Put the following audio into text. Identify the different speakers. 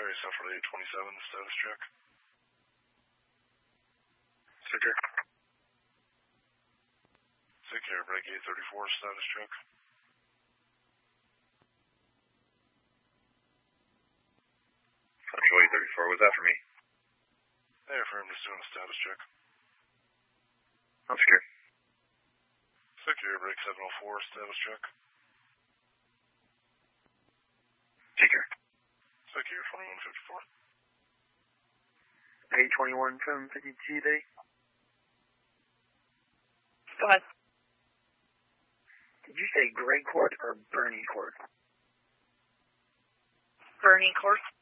Speaker 1: Area Central 827, status check.
Speaker 2: Secure.
Speaker 1: Secure, break 834, status check.
Speaker 2: Central 834, was that for me?
Speaker 1: Airframe just doing a status check.
Speaker 2: I'm secure.
Speaker 1: Secure, break 704, status check.
Speaker 2: Secure.
Speaker 1: Secure, 2154.
Speaker 2: 821 from 52 day.
Speaker 3: Go ahead.
Speaker 2: Did you say Gray Court or Bernie Court?
Speaker 3: Bernie Court.